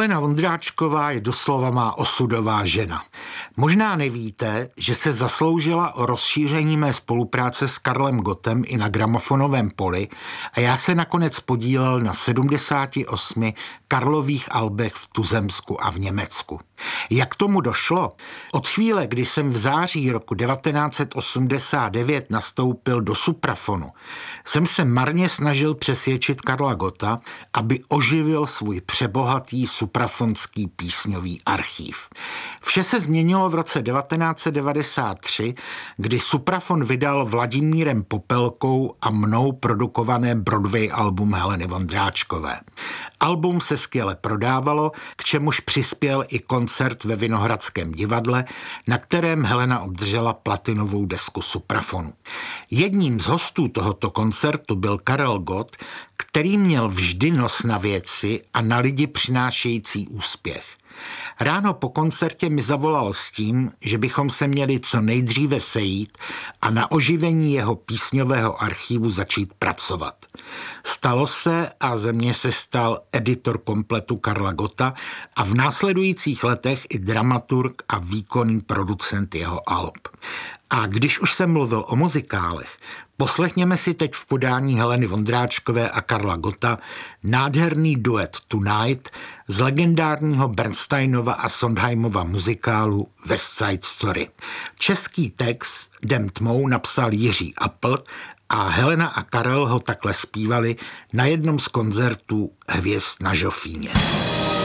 Helena Vondráčková je doslova má osudová žena. Možná nevíte, že se zasloužila o rozšíření mé spolupráce s Karlem Gottem i na gramofonovém poli a já se nakonec podílel na 78 Karlových albech v tuzemsku a v Německu. Jak tomu došlo? Od chvíle, kdy jsem v září roku 1989 nastoupil do Suprafonu, jsem se marně snažil přesvědčit Karla Gotta, aby oživil svůj přebohatý suprafonský písňový archív. Vše se změnilo v roce 1993, kdy Suprafon vydal Vladimírem Popelkou a mnou produkované Broadway album Heleny Vondráčkové. Album se skvěle prodávalo, k čemuž přispěl i koncert ve Vinohradském divadle, na kterém Helena obdržela platinovou desku Suprafonu. Jedním z hostů tohoto koncertu byl Karel Gott, který měl vždy nos na věci a na lidi přinášející úspěch. Ráno po koncertě mi zavolal s tím, že bychom se měli co nejdříve sejít a na oživení jeho písňového archívu začít pracovat. Stalo se a ze mě se stal editor kompletu Karla Gotta a v následujících letech i dramaturg a výkonný producent jeho alb. A když už jsem mluvil o muzikálech, poslechněme si teď v podání Heleny Vondráčkové a Karla Gotta nádherný duet Tonight z legendárního Bernsteinova a Sondheimova muzikálu West Side Story. Český text Jdem tmou napsal Jiří Apl a Helena a Karel ho takhle zpívali na jednom z koncertů Hvězd na Žofíně.